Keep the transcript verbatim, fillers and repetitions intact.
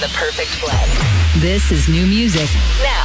the perfect blend. This is new music now.